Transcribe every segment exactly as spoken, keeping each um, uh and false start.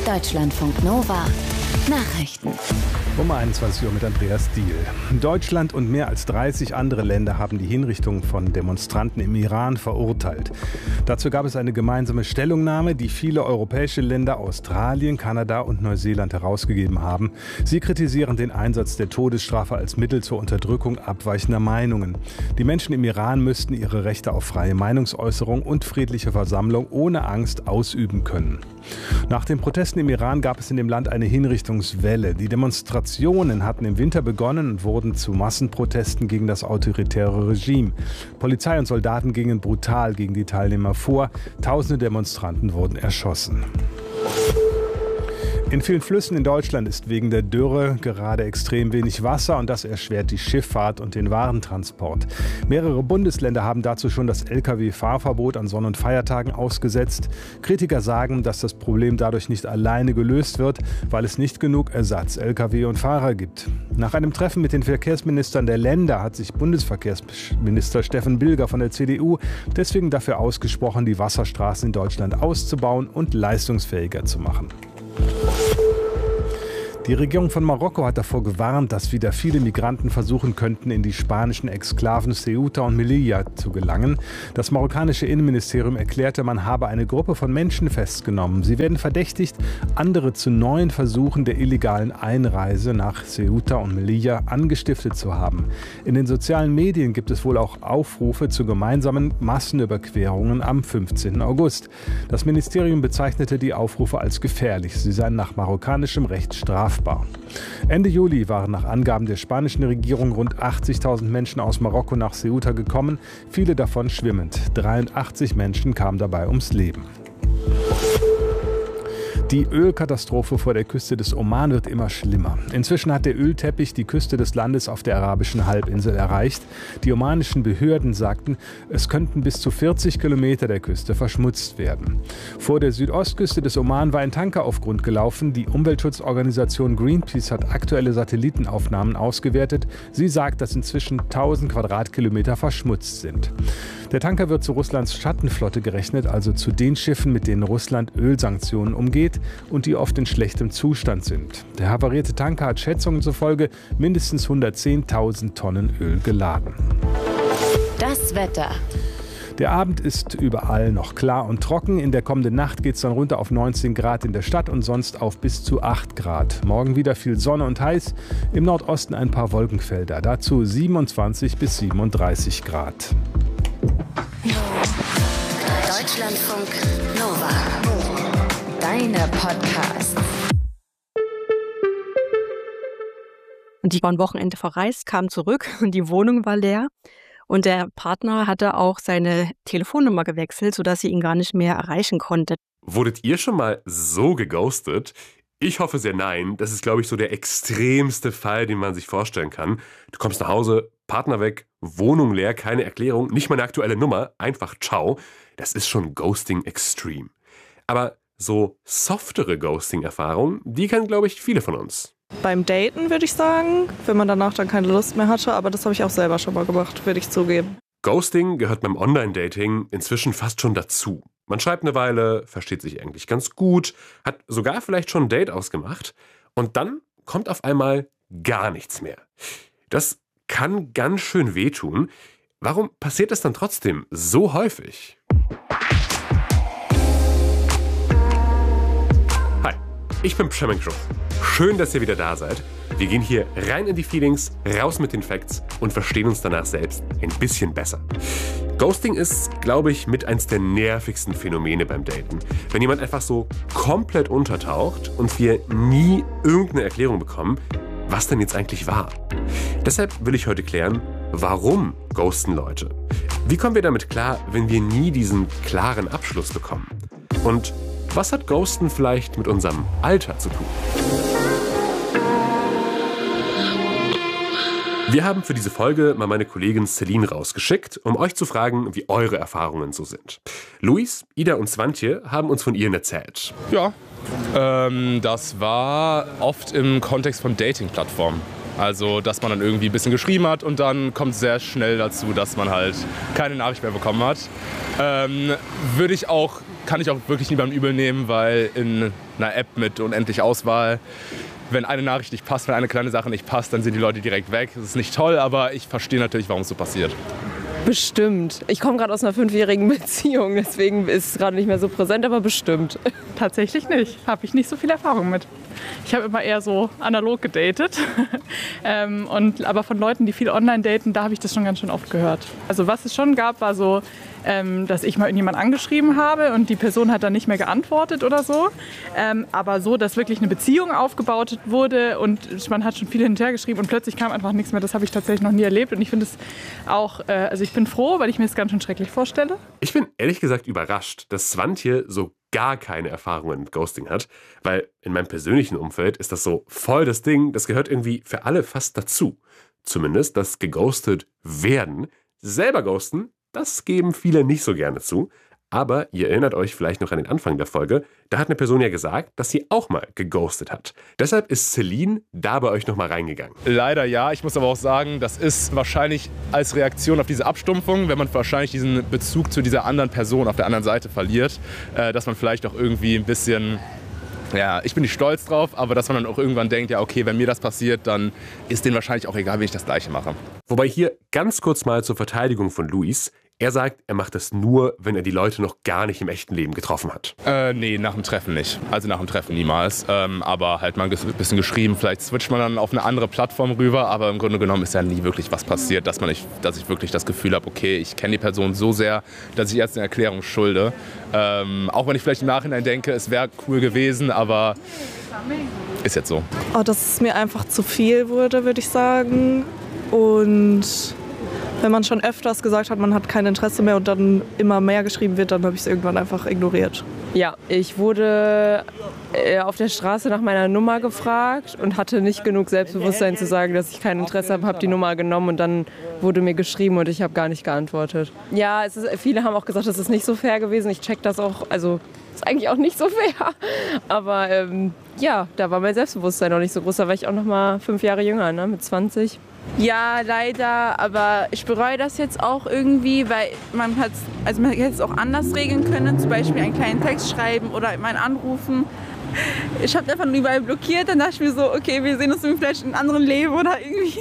Deutschlandfunk Nova Nachrichten. Um einundzwanzig Uhr mit Andreas Diehl. Deutschland und mehr als dreißig andere Länder haben die Hinrichtung von Demonstranten im Iran verurteilt. Dazu gab es eine gemeinsame Stellungnahme, die viele europäische Länder, Australien, Kanada und Neuseeland herausgegeben haben. Sie kritisieren den Einsatz der Todesstrafe als Mittel zur Unterdrückung abweichender Meinungen. Die Menschen im Iran müssten ihre Rechte auf freie Meinungsäußerung und friedliche Versammlung ohne Angst ausüben können. Nach den Protesten im Iran gab es in dem Land eine Hinrichtungswelle. Die Demonstrationen hatten im Winter begonnen und wurden zu Massenprotesten gegen das autoritäre Regime. Polizei und Soldaten gingen brutal gegen die Teilnehmer vor. Tausende Demonstranten wurden erschossen. In vielen Flüssen in Deutschland ist wegen der Dürre gerade extrem wenig Wasser und das erschwert die Schifffahrt und den Warentransport. Mehrere Bundesländer haben dazu schon das L K W-Fahrverbot an Sonn- und Feiertagen ausgesetzt. Kritiker sagen, dass das Problem dadurch nicht alleine gelöst wird, weil es nicht genug Ersatz-L K W und Fahrer gibt. Nach einem Treffen mit den Verkehrsministern der Länder hat sich Bundesverkehrsminister Steffen Bilger von der C D U deswegen dafür ausgesprochen, die Wasserstraßen in Deutschland auszubauen und leistungsfähiger zu machen. Die Regierung von Marokko hat davor gewarnt, dass wieder viele Migranten versuchen könnten, in die spanischen Exklaven Ceuta und Melilla zu gelangen. Das marokkanische Innenministerium erklärte, man habe eine Gruppe von Menschen festgenommen. Sie werden verdächtigt, andere zu neuen Versuchen der illegalen Einreise nach Ceuta und Melilla angestiftet zu haben. In den sozialen Medien gibt es wohl auch Aufrufe zu gemeinsamen Massenüberquerungen am fünfzehnten August. Das Ministerium bezeichnete die Aufrufe als gefährlich. Sie seien nach marokkanischem Recht strafbar. Ende Juli waren nach Angaben der spanischen Regierung rund achtzigtausend Menschen aus Marokko nach Ceuta gekommen, viele davon schwimmend. dreiundachtzig Menschen kamen dabei ums Leben. Die Ölkatastrophe vor der Küste des Oman wird immer schlimmer. Inzwischen hat der Ölteppich die Küste des Landes auf der arabischen Halbinsel erreicht. Die omanischen Behörden sagten, es könnten bis zu vierzig Kilometer der Küste verschmutzt werden. Vor der Südostküste des Oman war ein Tanker auf Grund gelaufen. Die Umweltschutzorganisation Greenpeace hat aktuelle Satellitenaufnahmen ausgewertet. Sie sagt, dass inzwischen tausend Quadratkilometer verschmutzt sind. Der Tanker wird zu Russlands Schattenflotte gerechnet, also zu den Schiffen, mit denen Russland Ölsanktionen umgeht und die oft in schlechtem Zustand sind. Der havarierte Tanker hat Schätzungen zufolge mindestens hundertzehntausend Tonnen Öl geladen. Das Wetter. Der Abend ist überall noch klar und trocken. In der kommenden Nacht geht es dann runter auf neunzehn Grad in der Stadt und sonst auf bis zu acht Grad. Morgen wieder viel Sonne und heiß. Im Nordosten ein paar Wolkenfelder. Dazu siebenundzwanzig bis siebenunddreißig Grad. Deutschlandfunk Nova. Deine Podcast. Und die war am Wochenende verreist, kam zurück und die Wohnung war leer. Und der Partner hatte auch seine Telefonnummer gewechselt, sodass sie ihn gar nicht mehr erreichen konnte. Wurdet ihr schon mal so geghostet? Ich hoffe sehr nein. Das ist, glaube ich, so der extremste Fall, den man sich vorstellen kann. Du kommst nach Hause, Partner weg, Wohnung leer, keine Erklärung, nicht mal eine aktuelle Nummer, einfach ciao. Das ist schon Ghosting extrem. Aber so softere Ghosting-Erfahrungen, die kennen, glaube ich, viele von uns. Beim Daten würde ich sagen, wenn man danach dann keine Lust mehr hatte, aber das habe ich auch selber schon mal gemacht, würde ich zugeben. Ghosting gehört beim Online-Dating inzwischen fast schon dazu. Man schreibt eine Weile, versteht sich eigentlich ganz gut, hat sogar vielleicht schon ein Date ausgemacht und dann kommt auf einmal gar nichts mehr. Das kann ganz schön wehtun. Warum passiert das dann trotzdem so häufig? Hi, ich bin Pschemmenkrupp. Schön, dass ihr wieder da seid. Wir gehen hier rein in die Feelings, raus mit den Facts und verstehen uns danach selbst ein bisschen besser. Ghosting ist, glaube ich, mit eins der nervigsten Phänomene beim Daten. Wenn jemand einfach so komplett untertaucht und wir nie irgendeine Erklärung bekommen, was denn jetzt eigentlich war. Deshalb will ich heute klären, warum ghosten Leute? Wie kommen wir damit klar, wenn wir nie diesen klaren Abschluss bekommen? Und was hat Ghosten vielleicht mit unserem Alter zu tun? Wir haben für diese Folge mal meine Kollegin Celine rausgeschickt, um euch zu fragen, wie eure Erfahrungen so sind. Luis, Ida und Swantje haben uns von ihren erzählt. Ja, ähm, das war oft im Kontext von Dating-Plattformen. Also, dass man dann irgendwie ein bisschen geschrieben hat und dann kommt es sehr schnell dazu, dass man halt keine Nachricht mehr bekommen hat. Ähm, würde ich auch kann ich auch wirklich niemandem übel nehmen, weil in einer App mit unendlich Auswahl, wenn eine Nachricht nicht passt, wenn eine kleine Sache nicht passt, dann sind die Leute direkt weg. Das ist nicht toll, aber ich verstehe natürlich, warum es so passiert. Bestimmt. Ich komme gerade aus einer fünfjährigen Beziehung, deswegen ist es gerade nicht mehr so präsent, aber bestimmt. Tatsächlich nicht. Habe ich nicht so viel Erfahrung mit. Ich habe immer eher so analog gedatet. ähm, und, aber von Leuten, die viel online daten, da habe ich das schon ganz schön oft gehört. Also was es schon gab, war so, ähm, dass ich mal irgendjemand angeschrieben habe und die Person hat dann nicht mehr geantwortet oder so. Ähm, aber so, dass wirklich eine Beziehung aufgebaut wurde und man hat schon viel hin und her geschrieben und plötzlich kam einfach nichts mehr. Das habe ich tatsächlich noch nie erlebt und ich finde es auch, äh, also ich bin froh, weil ich mir das ganz schön schrecklich vorstelle. Ich bin ehrlich gesagt überrascht, dass Swantje so gar keine Erfahrungen mit Ghosting hat, weil in meinem persönlichen Umfeld ist das so voll das Ding, das gehört irgendwie für alle fast dazu. Zumindest das geghostet werden. Selber ghosten, das geben viele nicht so gerne zu. Aber ihr erinnert euch vielleicht noch an den Anfang der Folge, da hat eine Person ja gesagt, dass sie auch mal geghostet hat. Deshalb ist Celine da bei euch nochmal reingegangen. Leider ja, ich muss aber auch sagen, das ist wahrscheinlich als Reaktion auf diese Abstumpfung, wenn man wahrscheinlich diesen Bezug zu dieser anderen Person auf der anderen Seite verliert, äh, dass man vielleicht auch irgendwie ein bisschen, ja, ich bin nicht stolz drauf, aber dass man dann auch irgendwann denkt, ja okay, wenn mir das passiert, dann ist denen wahrscheinlich auch egal, wenn ich das Gleiche mache. Wobei hier ganz kurz mal zur Verteidigung von Luis. Er sagt, er macht das nur, wenn er die Leute noch gar nicht im echten Leben getroffen hat. Äh, nee, nach dem Treffen nicht. Also nach dem Treffen niemals. Ähm, aber halt mal ein bisschen geschrieben. Vielleicht switcht man dann auf eine andere Plattform rüber. Aber im Grunde genommen ist ja nie wirklich was passiert, dass, man nicht, dass ich wirklich das Gefühl habe, okay, ich kenne die Person so sehr, dass ich jetzt eine Erklärung schulde. Ähm, auch wenn ich vielleicht im Nachhinein denke, es wäre cool gewesen, aber ist jetzt so. Oh, dass es mir einfach zu viel wurde, würde ich sagen. Und wenn man schon öfters gesagt hat, man hat kein Interesse mehr und dann immer mehr geschrieben wird, dann habe ich es irgendwann einfach ignoriert. Ja, ich wurde äh, auf der Straße nach meiner Nummer gefragt und hatte nicht genug Selbstbewusstsein zu sagen, dass ich kein Interesse habe, habe die Nummer genommen und dann wurde mir geschrieben und ich habe gar nicht geantwortet. Ja, es ist, viele haben auch gesagt, das ist nicht so fair gewesen. Ich check das auch, also ist eigentlich auch nicht so fair. Aber ähm, ja, da war mein Selbstbewusstsein noch nicht so groß. Da war ich auch noch mal fünf Jahre jünger, ne, mit zwanzig. Ja, leider, aber ich bereue das jetzt auch irgendwie, weil man hat also man hätte es auch anders regeln können, zum Beispiel einen kleinen Text schreiben oder mal anrufen. Ich habe einfach nur überall blockiert, dann dachte ich mir so, okay, wir sehen uns vielleicht in einem anderen Leben oder irgendwie.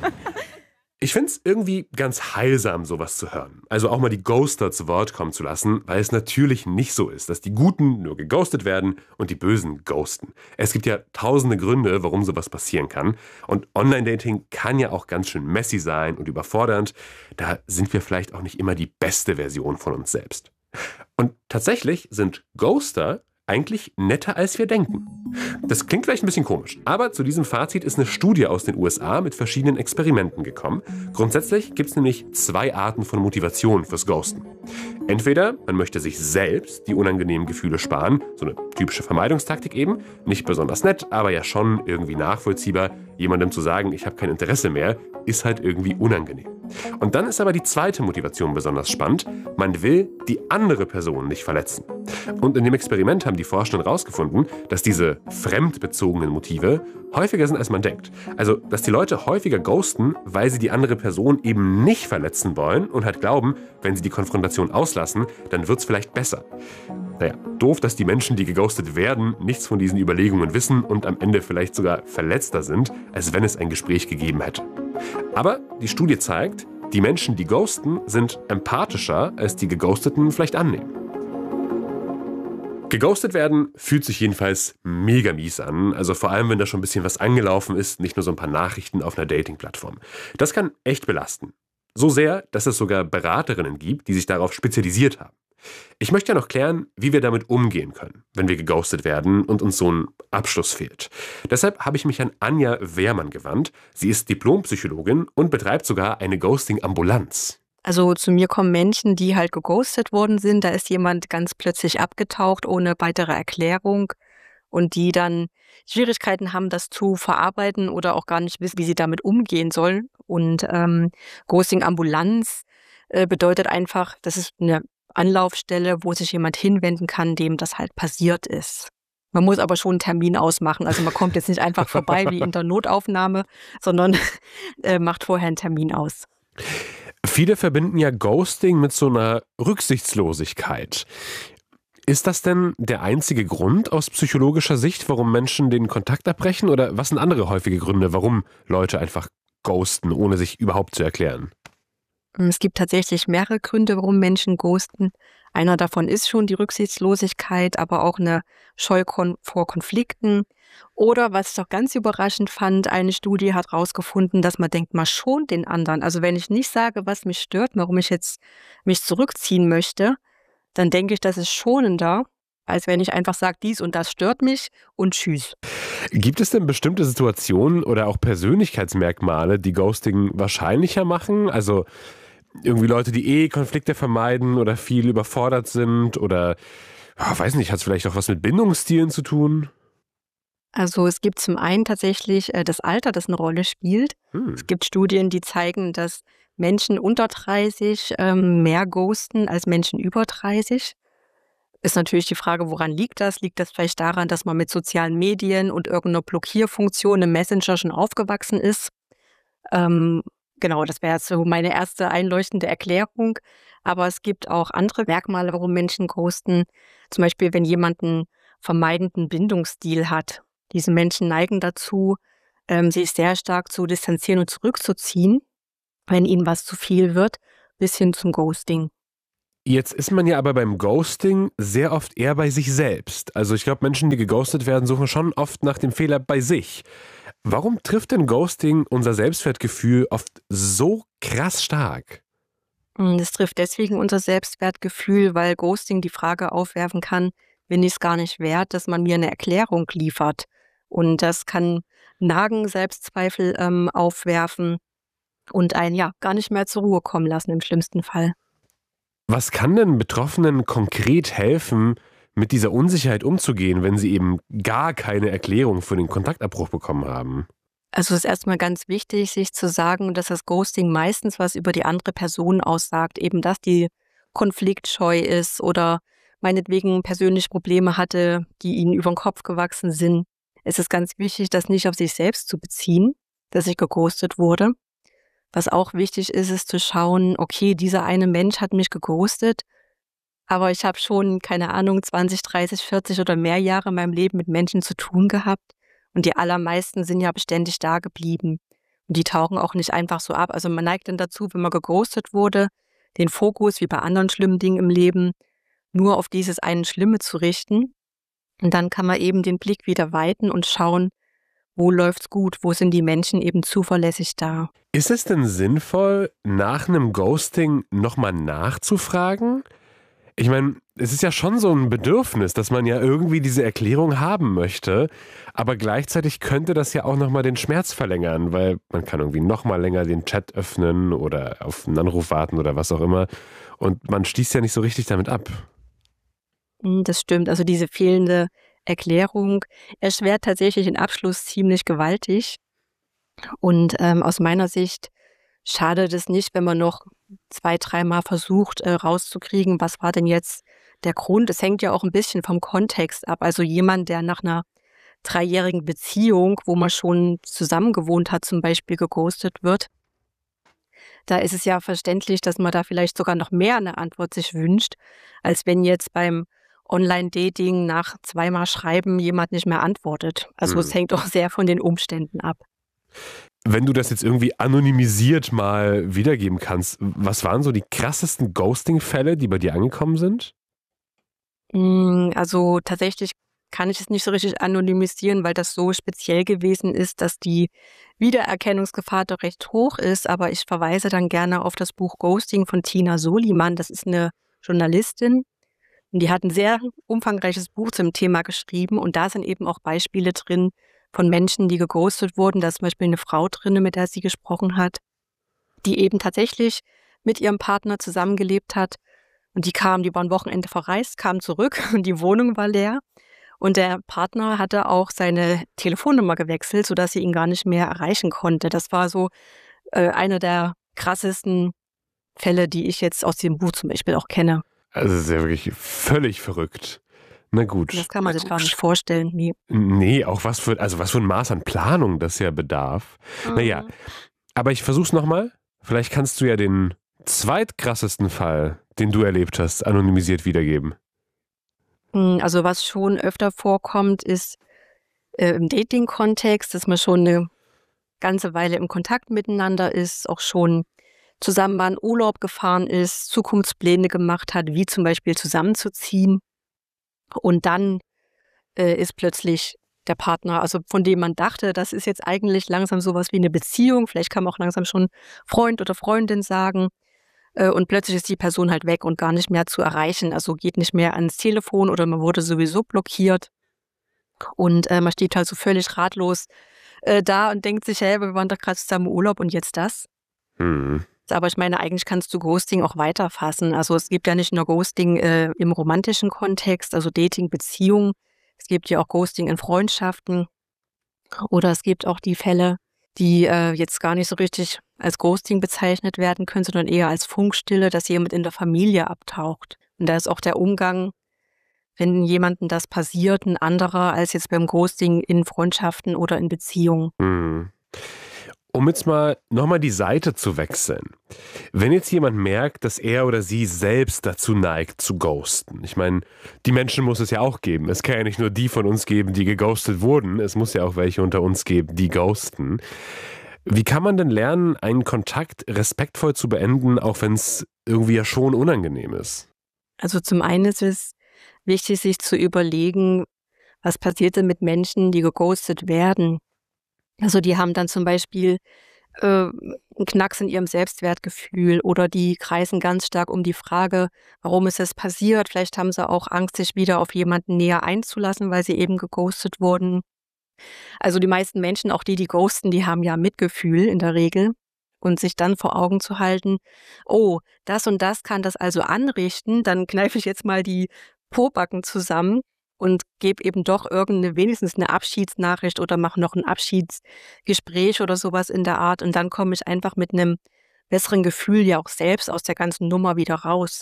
Ich finde es irgendwie ganz heilsam, sowas zu hören. Also auch mal die Ghoster zu Wort kommen zu lassen, weil es natürlich nicht so ist, dass die Guten nur geghostet werden und die Bösen ghosten. Es gibt ja tausende Gründe, warum sowas passieren kann. Und Online-Dating kann ja auch ganz schön messy sein und überfordernd. Da sind wir vielleicht auch nicht immer die beste Version von uns selbst. Und tatsächlich sind Ghoster eigentlich netter, als wir denken. Das klingt vielleicht ein bisschen komisch, aber zu diesem Fazit ist eine Studie aus den U S A mit verschiedenen Experimenten gekommen. Grundsätzlich gibt es nämlich zwei Arten von Motivation fürs Ghosten. Entweder man möchte sich selbst die unangenehmen Gefühle sparen, so eine typische Vermeidungstaktik eben, nicht besonders nett, aber ja schon irgendwie nachvollziehbar, jemandem zu sagen, ich habe kein Interesse mehr, ist halt irgendwie unangenehm. Und dann ist aber die zweite Motivation besonders spannend. Man will die andere Person nicht verletzen. Und in dem Experiment haben die Forscher herausgefunden, dass diese fremdbezogenen Motive häufiger sind, als man denkt. Also, dass die Leute häufiger ghosten, weil sie die andere Person eben nicht verletzen wollen und halt glauben, wenn sie die Konfrontation auslassen, dann wird's vielleicht besser. Naja, doof, dass die Menschen, die geghostet werden, nichts von diesen Überlegungen wissen und am Ende vielleicht sogar verletzter sind, als wenn es ein Gespräch gegeben hätte. Aber die Studie zeigt, die Menschen, die ghosten, sind empathischer, als die Geghosteten vielleicht annehmen. Geghostet werden fühlt sich jedenfalls mega mies an, also vor allem, wenn da schon ein bisschen was angelaufen ist, nicht nur so ein paar Nachrichten auf einer Dating-Plattform. Das kann echt belasten. So sehr, dass es sogar Beraterinnen gibt, die sich darauf spezialisiert haben. Ich möchte ja noch klären, wie wir damit umgehen können, wenn wir geghostet werden und uns so ein Abschluss fehlt. Deshalb habe ich mich an Anja Wehrmann gewandt. Sie ist Diplompsychologin und betreibt sogar eine Ghosting-Ambulanz. Also zu mir kommen Menschen, die halt geghostet worden sind. Da ist jemand ganz plötzlich abgetaucht ohne weitere Erklärung und die dann Schwierigkeiten haben, das zu verarbeiten oder auch gar nicht wissen, wie sie damit umgehen sollen. Und ähm, Ghosting-Ambulanz äh, bedeutet einfach, das ist eine Anlaufstelle, wo sich jemand hinwenden kann, dem das halt passiert ist. Man muss aber schon einen Termin ausmachen. Also man kommt jetzt nicht einfach vorbei wie in der Notaufnahme, sondern äh, macht vorher einen Termin aus. Viele verbinden ja Ghosting mit so einer Rücksichtslosigkeit. Ist das denn der einzige Grund aus psychologischer Sicht, warum Menschen den Kontakt abbrechen? Oder was sind andere häufige Gründe, warum Leute einfach ghosten, ohne sich überhaupt zu erklären? Es gibt tatsächlich mehrere Gründe, warum Menschen ghosten. Einer davon ist schon die Rücksichtslosigkeit, aber auch eine Scheu kon- vor Konflikten. Oder, was ich doch ganz überraschend fand, eine Studie hat herausgefunden, dass man denkt, man schont den anderen. Also wenn ich nicht sage, was mich stört, warum ich jetzt mich zurückziehen möchte, dann denke ich, das ist schonender, als wenn ich einfach sage, dies und das stört mich und tschüss. Gibt es denn bestimmte Situationen oder auch Persönlichkeitsmerkmale, die Ghosting wahrscheinlicher machen? Also irgendwie Leute, die eh Konflikte vermeiden oder viel überfordert sind oder, ja, weiß nicht, hat es vielleicht auch was mit Bindungsstilen zu tun? Also es gibt zum einen tatsächlich äh, das Alter, das eine Rolle spielt. Hm. Es gibt Studien, die zeigen, dass Menschen unter dreißig ähm, mehr ghosten als Menschen über dreißig. Ist natürlich die Frage, woran liegt das? Liegt das vielleicht daran, dass man mit sozialen Medien und irgendeiner Blockierfunktion im Messenger schon aufgewachsen ist? Ähm, genau, das wäre jetzt so meine erste einleuchtende Erklärung. Aber es gibt auch andere Merkmale, warum Menschen ghosten. Zum Beispiel, wenn jemand einen vermeidenden Bindungsstil hat. Diese Menschen neigen dazu, ähm, sich sehr stark zu distanzieren und zurückzuziehen, wenn ihnen was zu viel wird, bis hin zum Ghosting. Jetzt ist man ja aber beim Ghosting sehr oft eher bei sich selbst. Also ich glaube, Menschen, die geghostet werden, suchen schon oft nach dem Fehler bei sich. Warum trifft denn Ghosting unser Selbstwertgefühl oft so krass stark? Das trifft deswegen unser Selbstwertgefühl, weil Ghosting die Frage aufwerfen kann, bin ich es gar nicht wert, dass man mir eine Erklärung liefert. Und das kann Nagen, Selbstzweifel ähm, aufwerfen und einen ja gar nicht mehr zur Ruhe kommen lassen im schlimmsten Fall. Was kann denn Betroffenen konkret helfen, mit dieser Unsicherheit umzugehen, wenn sie eben gar keine Erklärung für den Kontaktabbruch bekommen haben? Also es ist erstmal ganz wichtig, sich zu sagen, dass das Ghosting meistens was über die andere Person aussagt, eben dass die konfliktscheu ist oder meinetwegen persönliche Probleme hatte, die ihnen über den Kopf gewachsen sind. Es ist ganz wichtig, das nicht auf sich selbst zu beziehen, dass ich geghostet wurde. Was auch wichtig ist, ist zu schauen, okay, dieser eine Mensch hat mich geghostet, aber ich habe schon, keine Ahnung, zwanzig, dreißig, vierzig oder mehr Jahre in meinem Leben mit Menschen zu tun gehabt und die allermeisten sind ja beständig da geblieben und die tauchen auch nicht einfach so ab. Also man neigt dann dazu, wenn man geghostet wurde, den Fokus, wie bei anderen schlimmen Dingen im Leben, nur auf dieses eine Schlimme zu richten und dann kann man eben den Blick wieder weiten und schauen, wo läuft's gut, wo sind die Menschen eben zuverlässig da. Ist es denn sinnvoll, nach einem Ghosting nochmal nachzufragen? Ich meine, es ist ja schon so ein Bedürfnis, dass man ja irgendwie diese Erklärung haben möchte, aber gleichzeitig könnte das ja auch nochmal den Schmerz verlängern, weil man kann irgendwie nochmal länger den Chat öffnen oder auf einen Anruf warten oder was auch immer und man schließt ja nicht so richtig damit ab. Das stimmt, also diese fehlende Erklärung erschwert tatsächlich den Abschluss ziemlich gewaltig. Und ähm, aus meiner Sicht schadet es nicht, wenn man noch zwei, dreimal versucht äh, rauszukriegen, was war denn jetzt der Grund. Es hängt ja auch ein bisschen vom Kontext ab. Also jemand, der nach einer dreijährigen Beziehung, wo man schon zusammen gewohnt hat, zum Beispiel geghostet wird, da ist es ja verständlich, dass man da vielleicht sogar noch mehr eine Antwort sich wünscht, als wenn jetzt beim Online-Dating nach zweimal Schreiben jemand nicht mehr antwortet. Also hm. es hängt auch sehr von den Umständen ab. Wenn du das jetzt irgendwie anonymisiert mal wiedergeben kannst, was waren so die krassesten Ghosting-Fälle, die bei dir angekommen sind? Also tatsächlich kann ich es nicht so richtig anonymisieren, weil das so speziell gewesen ist, dass die Wiedererkennungsgefahr doch recht hoch ist. Aber ich verweise dann gerne auf das Buch Ghosting von Tina Soliman. Das ist eine Journalistin. Und die hat ein sehr umfangreiches Buch zum Thema geschrieben und da sind eben auch Beispiele drin von Menschen, die geghostet wurden. Da ist zum Beispiel eine Frau drin, mit der sie gesprochen hat, die eben tatsächlich mit ihrem Partner zusammengelebt hat und die kam, die war ein Wochenende verreist, kam zurück und die Wohnung war leer und der Partner hatte auch seine Telefonnummer gewechselt, sodass sie ihn gar nicht mehr erreichen konnte. Das war so äh, einer der krassesten Fälle, die ich jetzt aus dem Buch zum Beispiel auch kenne. Also das ist ja wirklich völlig verrückt. Na gut. Das kann man sich gar nicht vorstellen. Nee, nee auch was für, also was für ein Maß an Planung das ja bedarf. Mhm. Naja, aber ich versuch's nochmal. Vielleicht kannst du ja den zweitkrassesten Fall, den du erlebt hast, anonymisiert wiedergeben. Also was schon öfter vorkommt, ist äh, im Dating-Kontext, dass man schon eine ganze Weile im Kontakt miteinander ist, auch schon zusammen mal in Urlaub gefahren ist, Zukunftspläne gemacht hat, wie zum Beispiel zusammenzuziehen. Und dann äh, ist plötzlich der Partner, also von dem man dachte, das ist jetzt eigentlich langsam sowas wie eine Beziehung, vielleicht kann man auch langsam schon Freund oder Freundin sagen. Äh, und plötzlich ist die Person halt weg und gar nicht mehr zu erreichen. Also geht nicht mehr ans Telefon oder man wurde sowieso blockiert. Und äh, man steht halt so völlig ratlos äh, da und denkt sich, hey, wir waren doch gerade zusammen im Urlaub und jetzt das. Hm. Aber ich meine, eigentlich kannst du Ghosting auch weiterfassen. Also es gibt ja nicht nur Ghosting äh, im romantischen Kontext, also Dating, Beziehung. Es gibt ja auch Ghosting in Freundschaften. Oder es gibt auch die Fälle, die äh, jetzt gar nicht so richtig als Ghosting bezeichnet werden können, sondern eher als Funkstille, dass jemand in der Familie abtaucht. Und da ist auch der Umgang, wenn jemandem das passiert, ein anderer als jetzt beim Ghosting in Freundschaften oder in Beziehungen. Hm. Um jetzt mal nochmal die Seite zu wechseln. Wenn jetzt jemand merkt, dass er oder sie selbst dazu neigt, zu ghosten. Ich meine, die Menschen muss es ja auch geben. Es kann ja nicht nur die von uns geben, die geghostet wurden. Es muss ja auch welche unter uns geben, die ghosten. Wie kann man denn lernen, einen Kontakt respektvoll zu beenden, auch wenn es irgendwie ja schon unangenehm ist? Also zum einen ist es wichtig, sich zu überlegen, was passiert denn mit Menschen, die geghostet werden. Also die haben dann zum Beispiel äh, einen Knacks in ihrem Selbstwertgefühl oder die kreisen ganz stark um die Frage, warum ist es passiert. Vielleicht haben sie auch Angst, sich wieder auf jemanden näher einzulassen, weil sie eben geghostet wurden. Also die meisten Menschen, auch die, die ghosten, die haben ja Mitgefühl in der Regel. Und sich dann vor Augen zu halten, oh, das und das kann das also anrichten, dann kneife ich jetzt mal die Pobacken zusammen und gebe eben doch irgendeine, wenigstens eine Abschiedsnachricht oder mache noch ein Abschiedsgespräch oder sowas in der Art. Und dann komme ich einfach mit einem besseren Gefühl ja auch selbst aus der ganzen Nummer wieder raus.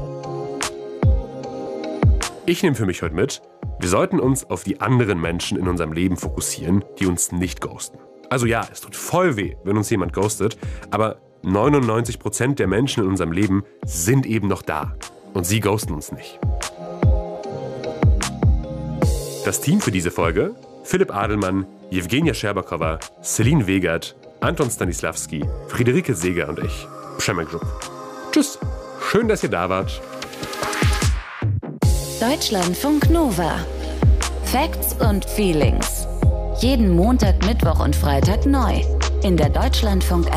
Ich nehme für mich heute mit, wir sollten uns auf die anderen Menschen in unserem Leben fokussieren, die uns nicht ghosten. Also ja, es tut voll weh, wenn uns jemand ghostet, aber neunundneunzig Prozent der Menschen in unserem Leben sind eben noch da und sie ghosten uns nicht. Das Team für diese Folge: Philipp Adelmann, Jewgenia Scherbakowa, Celine Wegert, Anton Stanislawski, Friederike Seeger und ich, Przemek Żuk. Tschüss, schön, dass ihr da wart. Deutschlandfunk Nova. Facts und Feelings. Jeden Montag, Mittwoch und Freitag neu. In der Deutschlandfunk